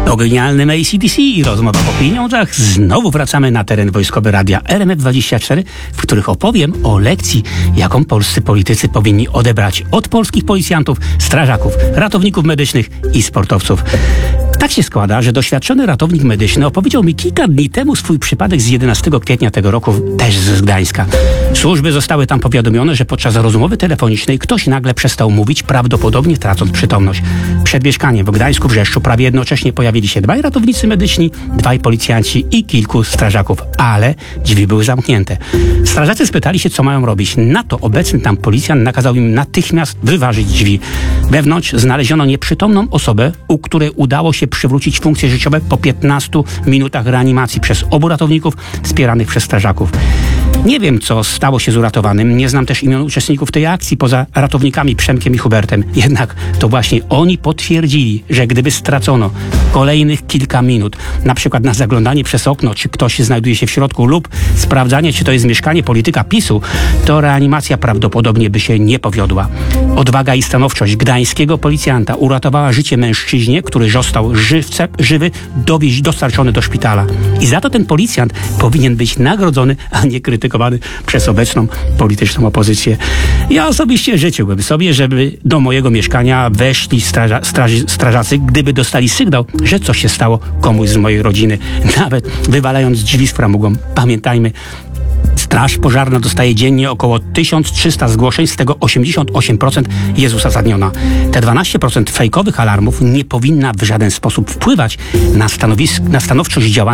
Po genialnym AC/DC i rozmowach o pieniądzach znowu wracamy na teren wojskowy radia RMF24, w których opowiem o lekcji, jaką polscy politycy powinni odebrać od polskich policjantów, strażaków, ratowników medycznych i sportowców. Tak się składa, że doświadczony ratownik medyczny opowiedział mi kilka dni temu swój przypadek z 11 kwietnia tego roku, też z Gdańska. Służby zostały tam powiadomione, że podczas rozmowy telefonicznej ktoś nagle przestał mówić, prawdopodobnie tracąc przytomność. Przed mieszkaniem w Gdańsku Wrzeszczu prawie jednocześnie pojawili się 2 ratownicy medyczni, 2 policjanci i kilku strażaków, ale drzwi były zamknięte. Strażacy spytali się, co mają robić. Na to obecny tam policjant nakazał im natychmiast wyważyć drzwi. Wewnątrz znaleziono nieprzytomną osobę, u której udało się przywrócić funkcje życiowe po 15 minutach reanimacji przez obu ratowników wspieranych przez strażaków. Nie wiem, co stało się z uratowanym. Nie znam też imion uczestników tej akcji poza ratownikami Przemkiem i Hubertem. Jednak to właśnie oni potwierdzili, że gdyby stracono kolejnych kilka minut, na przykład na zaglądanie przez okno, czy ktoś znajduje się w środku lub sprawdzanie, czy to jest mieszkanie polityka PiS-u, to reanimacja prawdopodobnie by się nie powiodła. Odwaga i stanowczość gdańskiego policjanta uratowała życie mężczyźnie, który został żywy dostarczony do szpitala. I za to ten policjant powinien być nagrodzony, a nie krytykowany przez obecną polityczną opozycję. Ja osobiście życzyłbym sobie, żeby do mojego mieszkania weszli strażacy, gdyby dostali sygnał, że coś się stało komuś z mojej rodziny, nawet wywalając drzwi z framugą. Pamiętajmy, Straż Pożarna dostaje dziennie około 1300 zgłoszeń, z tego 88% jest uzasadniona. Te 12% fejkowych alarmów nie powinna w żaden sposób wpływać na stanowczość działania